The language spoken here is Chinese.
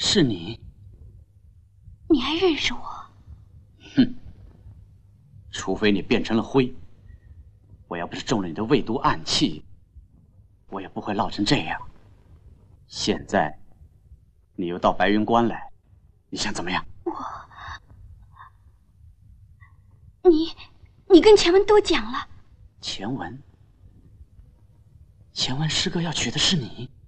是你。 你还认识我？ 哼！除非你变成了灰，我要不是中了你的魏毒暗器，我也不会落成这样。现在，你又到白云关来，你想怎么样？ 你跟钱文都讲了？ 钱文师哥要娶的是你？